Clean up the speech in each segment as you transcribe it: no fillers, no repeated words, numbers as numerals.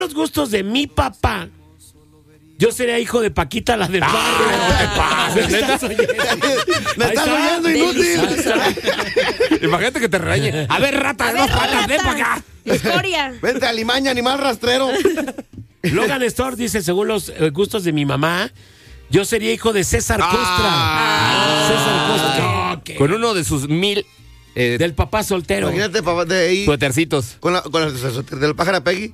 los gustos de mi papá, yo sería hijo de Paquita, la del barrio. No te pases, neta. Me estás oyendo inútil. Imagínate que te regañe. A ver, rata, dos patas, ven para acá. Historia. Vente, Alimaña, animal rastrero. Logan Storr dice, según los gustos de mi mamá, yo sería hijo de César Costra. César Costra. Okay. Con uno de sus 1000 del papá soltero. Imagínate, papá, de ahí. suétercitos. Con del pájaro Peggy.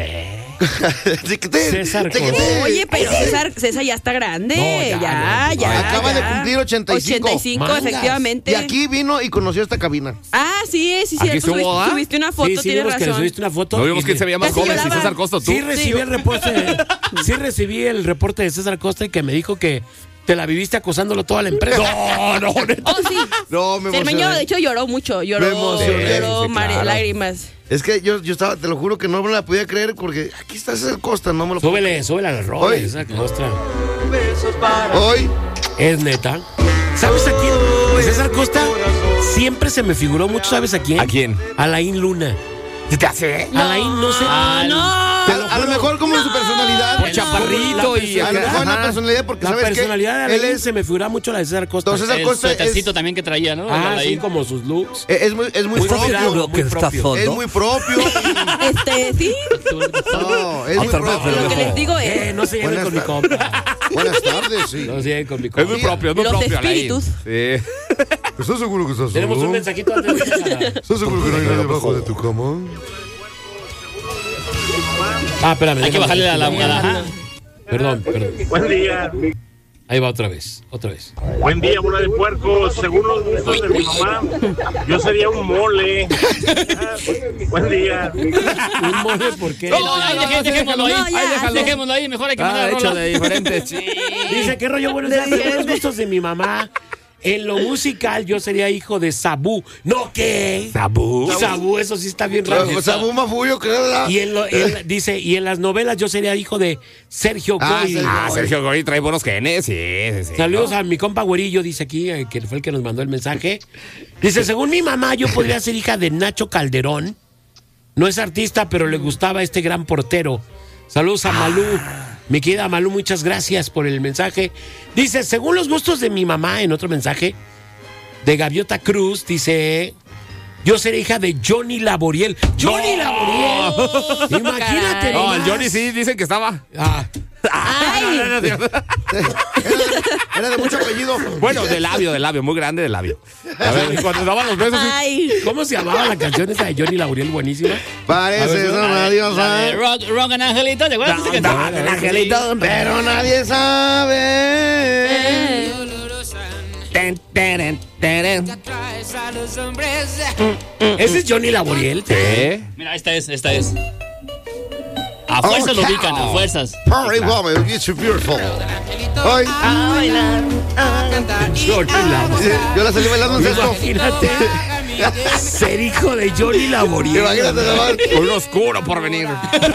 César Costra. Oye, pero César ya está grande. No, ya. Acaba de cumplir 85. 85, Mangas. efectivamente. Y aquí vino y conoció esta cabina. Ah, sí, ¿Aquí cierto. estuvo, Subiste una foto, Sí, tienes vimos que le razón. subiste una foto. No vimos quién se veía más Casi joven, si lloraba. César Costa o tú. Sí recibí el reporte. Sí recibí el reporte de César Costa y que me dijo que te la viviste acosándolo toda la empresa. No, neta. Oh, sí. No, me Cermeño, emocioné. de hecho, lloró mucho. Me Lloró emocioné. Sí, claro. lágrimas. Es que yo estaba, te lo juro que no me la podía creer porque aquí está César Costa, no me lo puedo Súbele al rol, Oye. César Costa. Hoy, Es neta. ¿Sabes a quién? César Costa siempre se me figuró mucho, ¿sabes a quién? ¿A quién? Alain Luna. ¿Qué te hace? Alain, no sé. a lo mejor como en su personalidad. Por chaparrito y A lo mejor en la ajá. personalidad, porque La ¿sabes qué? personalidad de Él Alain se me figura mucho la de César Costa. Entonces, César El Costa suétercito también que traía, ¿no? Ah, Ahí. sí, como sus looks. es muy Muy propio. cuidado, muy propio. Es muy propio. Sí. No, es muy Otra vez, propio. Lo que les digo es. No se lleven Buenas con mi tardes. compa. Buenas tardes, sí. No se lleven con mi Es compa. muy propio, es muy Los propio, Alain. espíritus. Sí. ¿Estás seguro que estás Tenemos un mensajito antes de empezar. ¿Estás seguro que no hay nadie debajo de tu cama? Ah, espérame. Hay que bajarle a la ajá. Perdón. Buen día, Ahí va otra vez. buen día, bola de puerco. Según los gustos de mi mamá, yo sería un mole. Buen día. Un mole, ¿por qué? Dejémoslo ahí. No, ya, Dejémoslo ahí, mejor hay que mandar Hecho rola. de diferentes. Sí. Dice, ¿qué rollo? Buenos días, según los gustos de mi mamá. En lo musical, yo sería hijo de Sabú. ¿No qué? Sabú, eso sí está bien raro. Sabu Mafullo, creo. Y dice, y en las novelas yo sería hijo de Sergio Ah, Goy. Sergio. Sergio Goy trae buenos genes, sí. Saludos a mi compa Güerillo, dice aquí, que fue el que nos mandó el mensaje. Dice, según mi mamá, yo podría ser hija de Nacho Calderón. No es artista, pero le gustaba este gran portero. Saludos a Malú. Mi querida Malú, muchas gracias por el mensaje. Dice, según los gustos de mi mamá, en otro mensaje, de Gaviota Cruz, dice, yo seré hija de Johnny Laboriel. ¡Johnny Laboriel! Imagínate. No, el nomás. Johnny sí dicen que estaba. Ay. Era de mucho apellido. Bueno, de labio, muy grande de labio. A ver, cuando daban los besos. Ay. ¿Cómo se llamaba la canción esa de Johnny Laboriel? Buenísima. Parece nadie sabe. Rock and Angelito, ¿te acuerdas de esa canción? Angelito, pero nadie sabe. ¿Ese es Johnny Laboriel? ¿Qué? Mira, esta es. A fuerzas lo ubican, a fuerzas. Party woman, it's beautiful. Hoy, Johnny Laboriel. yo la salí bailando en sexto. Imagínate ser hijo de Johnny Laboriel. Imagínate, nomás. Un oscuro por venir.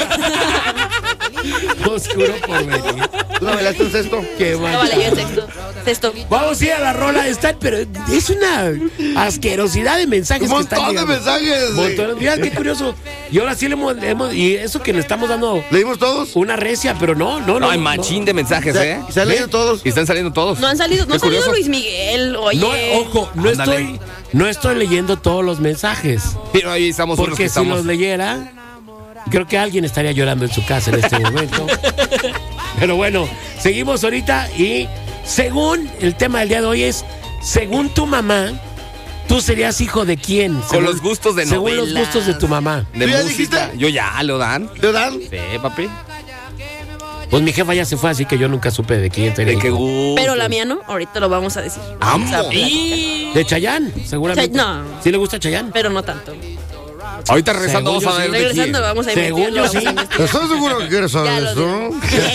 Oscuro por venir. ¿Tú la bailaste en sexto? Qué No, mal. vale, yo sexto. Vamos a ir a la rola. Pero es una asquerosidad de mensajes Un que están montón de llegando. mensajes. Montones. Mira qué curioso. Y ahora sí y eso que le estamos dando ¿Leímos todos? una recia, pero no. No, hay machín de mensajes, ¿eh? ¿Se han leído todos? Y están saliendo todos. No han salido, no Qué ha salido curioso. Luis Miguel, oye. No, ojo, Ándale. no estoy leyendo todos los mensajes. Pero ahí estamos unos que Porque si estamos. los leyera, creo que alguien estaría llorando en su casa en este momento. Pero bueno, seguimos ahorita y según el tema del día de hoy es, según tu mamá, ¿tú serías hijo de quién? Con los gustos de Según los novelas. gustos de tu mamá. De ¿Tú ya música. dijiste? Yo ya, ¿lo dan? ¿Te dan? Sí, papi. Pues mi jefa ya se fue, así que yo nunca supe de quién sería De qué hijo. gusto. Pero la mía no, ahorita lo vamos a decir. Amo. Vamos a hablar. De Chayanne, seguramente. No. ¿Sí le gusta Chayanne? Pero no tanto. Ahorita regresando Según vamos a yo ver de Regresando, quién. vamos a Según investigar. yo Vamos sí. a investigar. ¿Estás seguro que quieres Ya saber lo esto?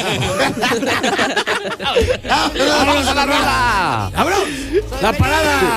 ¡Vámonos a la rola! ¡Vámonos! ¡La parada!